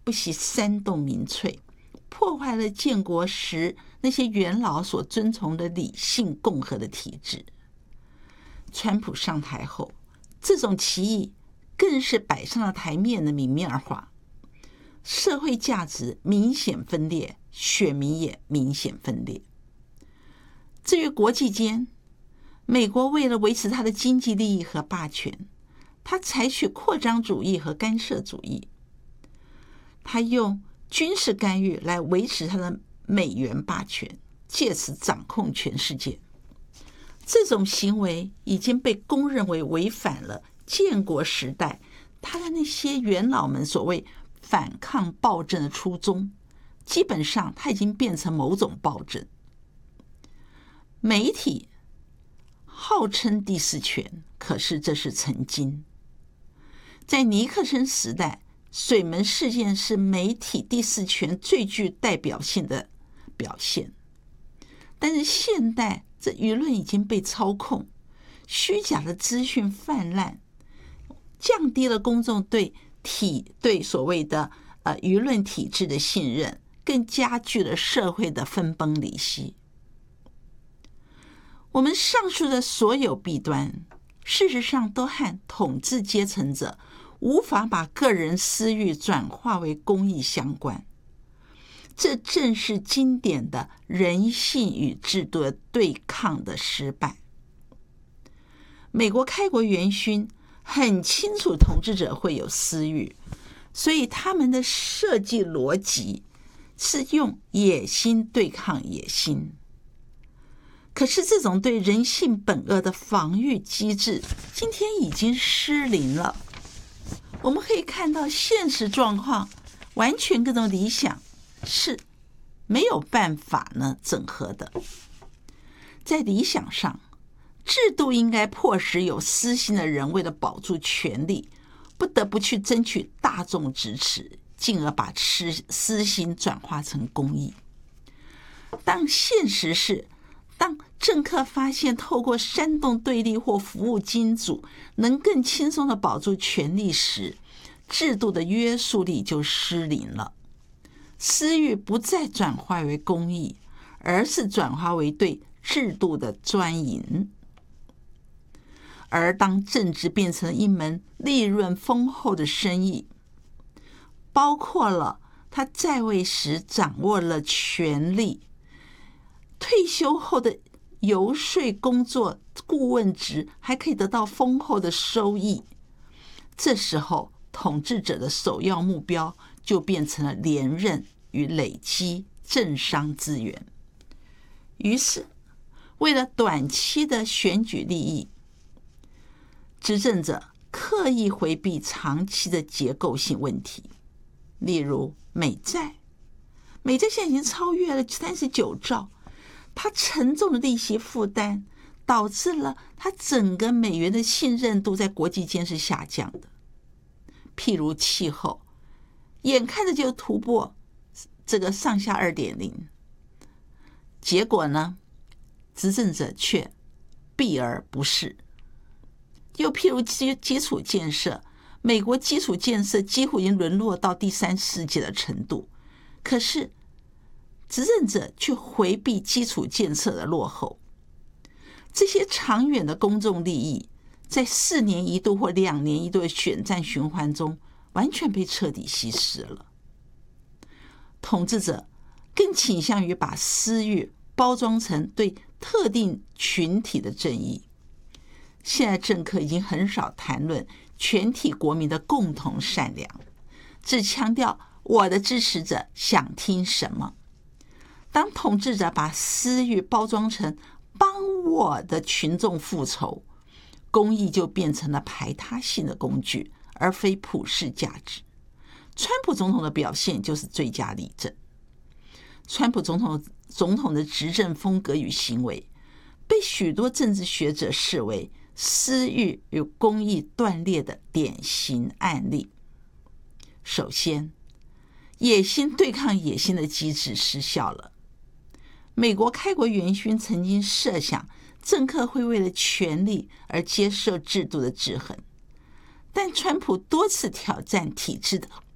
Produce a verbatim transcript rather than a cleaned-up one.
不惜煽动民粹，破坏了建国时那些元老所遵从的理性共和的体制。川普上台后，这种歧义更是摆上了台面的明面化，社会价值明显分裂，选民也明显分裂。至于国际间，美国为了维持它的经济利益和霸权，它采取扩张主义和干涉主义，它用军事干预来维持它的美元霸权，借此掌控全世界。这种行为已经被公认为违反了建国时代他的那些元老们所谓反抗暴政的初衷，基本上它已经变成某种暴政。媒体号称第四权，可是这是曾经。在尼克森时代，水门事件是媒体第四权最具代表性的表现。但是现代这舆论已经被操控，虚假的资讯泛滥，降低了公众对体对所谓的呃舆论体制的信任，更加剧了社会的分崩离析。我们上述的所有弊端，事实上都和统治阶层者无法把个人私欲转化为公益相关。这正是经典的人性与制度的对抗的失败。美国开国元勋很清楚统治者会有私欲，所以他们的设计逻辑是用野心对抗野心。可是这种对人性本恶的防御机制今天已经失灵了。我们可以看到现实状况完全跟这种理想是没有办法呢整合的。在理想上，制度应该迫使有私心的人为了保住权力，不得不去争取大众支持，进而把私心转化成公益。当现实是当政客发现透过煽动对立或服务金主能更轻松地保住权力时，制度的约束力就失灵了。私欲不再转化为公益，而是转化为对制度的专营。而当政治变成了一门利润丰厚的生意，包括了他在位时掌握了权力，退休后的游说工作顾问职还可以得到丰厚的收益，这时候统治者的首要目标就变成了连任与累积政商资源。于是为了短期的选举利益，执政者刻意回避长期的结构性问题，例如美债。美债现在已经超越了三十九兆，它沉重的利息负担导致了它整个美元的信任度在国际间是下降的。譬如气候，眼看着就突破这个上下 二点零， 结果呢，执政者却避而不视。又譬如基基础建设，美国基础建设几乎已经沦落到第三世界的程度，可是执政者却回避基础建设的落后。这些长远的公众利益在四年一度或两年一度的选战循环中完全被彻底稀释了。统治者更倾向于把私欲包装成对特定群体的正义。现在政客已经很少谈论全体国民的共同善良，只强调我的支持者想听什么。当统治者把私欲包装成帮我的群众复仇，公益就变成了排他性的工具，而非普世价值。川普总统的表现就是最佳例证。川普总统总统的执政风格与行为被许多政治学者视为私欲与公益断裂的典型案例。首先，野心对抗野心的机制失效了。美国开国元勋曾经设想政客会为了权力而接受制度的制衡，但川普多次挑战体制的